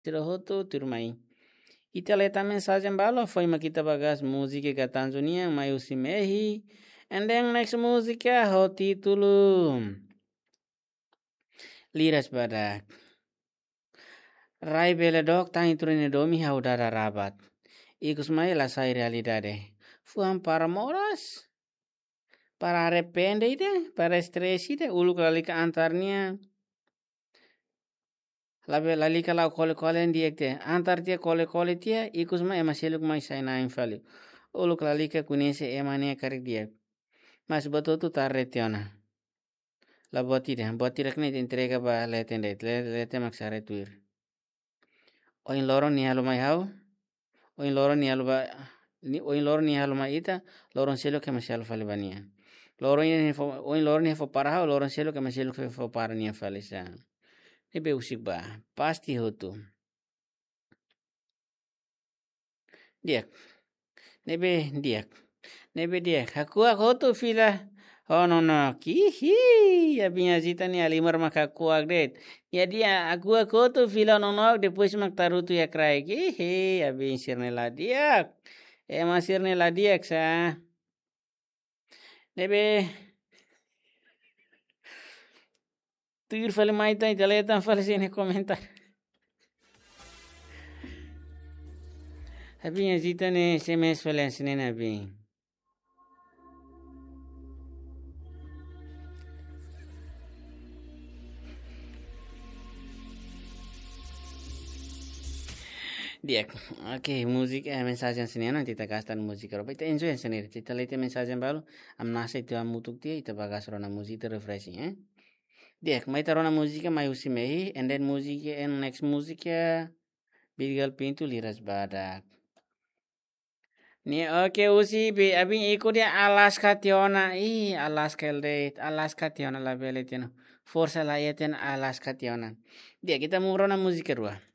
Tirohoto turmai. Ita leta mensagem balo foi kita bagas música que Tanzania mayu simehi. And then next música ho título Liras Badak. Rai beledok tang iturine domi haudara rabat. Ikus mai la sai realidade. Fuam para moras. Para arrepende ide, para stress ide, ulu kalika antarnya. Labe lalika lau kole diekte. Antar tia kole tia, ikus mai emaseluk mai sai na infali. Ulu lalika kunese emane karik diek. Mas betul tu tarretiona. La botira kene entrega ba lete maksare tuir. Oin loron ni halu mai hau. Oin loron ni halu ba oin loron ni halu mai ita, loron selo ke masalo fali bania. Oin loron ni fo para hau, loron selo ke maselo ke fo para ni fali sa. Nebe usik ba, pasti hotu. Diak. Nebe diak. Aku hotu fila. Oh no, kihi, ya binyazita ni alimar makakuak det. Ya dia aku tu fila nonok depois mak tarutu ya krai kihi, ya binsirne ladiak. Masirne ladiak sa. Nebe tuir fale maita italetan fale sini komentar. Ya binyazita ni SMS fale sini nabi. Dia, oke, musik mensagem sini nanti kita kastan musik roba kita enjoy sendiri. Kita lihat mensagem balu, amnasa itu amutuk dia kita bagas rona musik itu refreshing. Dia, mai tarona musik mai usimehi, and then musik and next musik ya bigal pintu liras badak. Ni oke usi be abin ikut dia Alaska tiona Alaska tiona la beletino. Forza la yeten Alaska tiona. Dia kita murona musik kedua.